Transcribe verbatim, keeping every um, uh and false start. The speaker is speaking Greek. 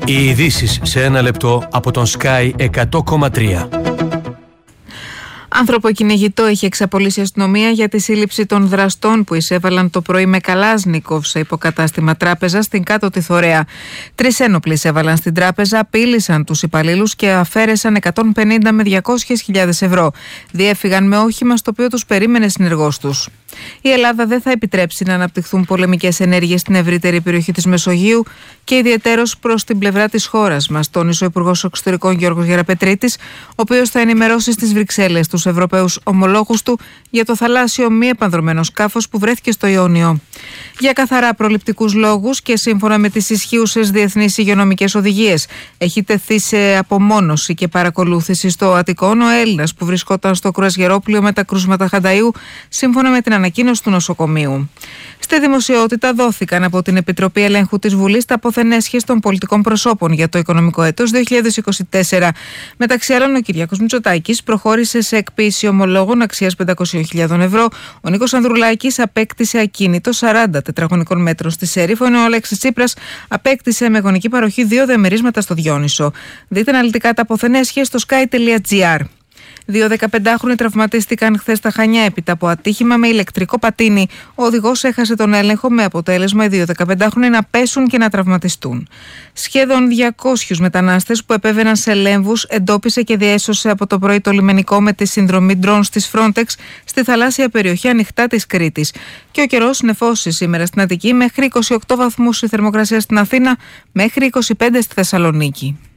Οι ειδήσεις σε ένα λεπτό από τον Sky εκατό κόμμα τρία. Άνθρωπο κυνηγητό είχε εξαπολύσει η αστυνομία για τη σύλληψη των δραστών που εισέβαλαν το πρωί με καλάζνικοφ σε υποκατάστημα τράπεζα στην Κάτω Θωρέα. Τρεις ένοπλοι εισέβαλαν στην τράπεζα, απείλησαν τους υπαλλήλους και αφαίρεσαν εκατόν πενήντα με διακόσιες χιλιάδες ευρώ. Διέφυγαν με όχημα στο οποίο τους περίμενε συνεργός τους. Η Ελλάδα δεν θα επιτρέψει να αναπτυχθούν πολεμικές ενέργειες στην ευρύτερη περιοχή της Μεσογείου και ιδιαιτέρως προς την πλευρά της χώρας μας, τόνισε ο Υπουργός Εξωτερικών Γιώργος Γεραπετρίτης, ο οποίος θα ενημερώσει στις Βρυξέλλες τους Ευρωπαίους ομολόγους του για το θαλάσσιο μη επανδρωμένο σκάφος που βρέθηκε στο Ιόνιο. Για καθαρά προληπτικούς λόγους και σύμφωνα με τις ισχύουσες διεθνείς υγειονομικές οδηγίες, έχει τεθεί σε απομόνωση και παρακολούθηση στο Αττικόν ο Έλληνας που βρισκόταν στο κρουαζιερόπλοιο με τα κρούσματα Χανταΐου, σύμφωνα με την ανακοίνωση του νοσοκομείου. Στη δημοσιότητα δόθηκαν από την Επιτροπή Ελέγχου της Βουλής τα αποθενέσχες των πολιτικών προσώπων για το οικονομικό έτος δύο χιλιάδες είκοσι τέσσερα. Μεταξύ άλλων, ο Κυριάκος Μητσοτάκης προχώρησε σε εκποίηση ομολόγων αξίας πεντακόσιες χιλιάδες ευρώ. Ο Νίκος Ανδρουλάκης απέκτησε ακίνητο σαράντα τετραγωνικών μέτρων στη Σέριφο, ενώ ο Αλέξης Τσίπρας απέκτησε με γονική παροχή δύο διαμερίσματα στο Διόνυσο. Δείτε αναλυτικά τα αποθενέσχες στο sky τελεία gr. Δύο δεκαπεντάχρονοι τραυματίστηκαν χθες στα Χανιά έπειτα από ατύχημα με ηλεκτρικό πατίνι. Ο οδηγός έχασε τον έλεγχο με αποτέλεσμα οι δύο δεκαπεντάχρονοι να πέσουν και να τραυματιστούν. Σχεδόν διακόσιους μετανάστες που επέβαιναν σε λέμβους εντόπισε και διέσωσε από το πρωί το λιμενικό με τη συνδρομή drones της Frontex στη θαλάσσια περιοχή ανοιχτά της Κρήτης. Και ο καιρός νεφώσει σήμερα στην Αττική, μέχρι είκοσι οκτώ βαθμούς η θερμοκρασία στην Αθήνα, μέχρι είκοσι πέντε στη Θεσσαλονίκη.